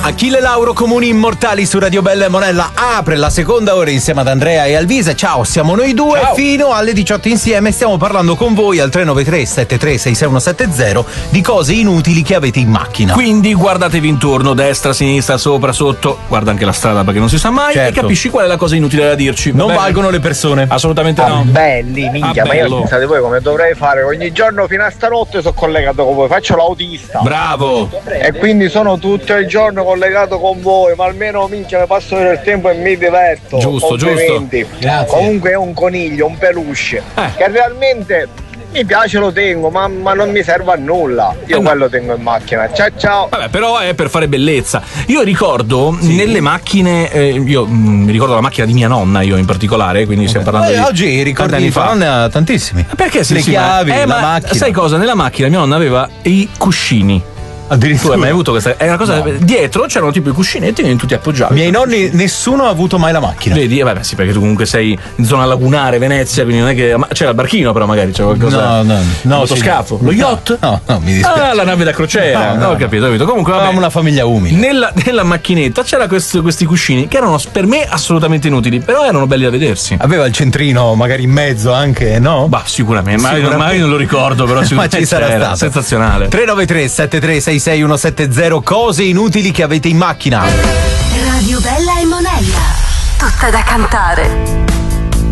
Achille Lauro, Comuni Immortali su Radio Bella e Monella apre la seconda ora insieme ad Andrea e Alvise. Ciao, siamo noi due. Ciao. Fino alle 18 insieme stiamo parlando con voi al 393 73 66170 di cose inutili che avete in macchina. Quindi guardatevi intorno, destra, sinistra, sopra, sotto, guarda anche la strada perché non si sa mai, certo. E capisci qual è la cosa inutile da dirci. Non valgono le persone. Assolutamente no. Belli, minchia, ma io pensate voi come dovrei fare? Ogni giorno fino a stanotte sono collegato con voi, faccio l'autista. Bravo. E quindi sono tutto il giorno collegato con voi, ma almeno minchia mi passo del tempo e mi diverto. Giusto, giusto. Grazie. Comunque è un coniglio, un peluche, che realmente mi piace, lo tengo, ma non mi serve a nulla. Io quello tengo in macchina. Ciao. Vabbè, però è per fare bellezza. Io ricordo nelle macchine, io mi ricordo la macchina di mia nonna, io in particolare, quindi stiamo parlando di oggi ricordi di tua nonna tantissimi. Perché le chiavi, la macchina. Sai cosa? Nella macchina mia nonna aveva i cuscini. Addirittura. Tu hai mai avuto questa? È una cosa. No. Dietro c'erano tipo i cuscinetti e tutti appoggiati. Miei nonni, nessuno ha avuto mai la macchina. Vedi? Vabbè, sì, perché tu comunque sei in zona lagunare, Venezia, quindi non è che. C'era il barchino, però magari c'è qualcosa. No. Motoscafo. Lo yacht? No, mi dispiace. Ah, la nave da crociera. No, ho capito. Comunque, avevamo una famiglia umile. Nella macchinetta c'era questi cuscini che erano per me assolutamente inutili, però erano belli da vedersi. Aveva il centrino magari in mezzo anche, no? Bah, sicuramente. Magari non lo ricordo, però sicuramente. Ma ci sarà stato. Sensazionale. 393 73 66170 cose inutili che avete in macchina. Radio Bella e Monella. Tutta da cantare.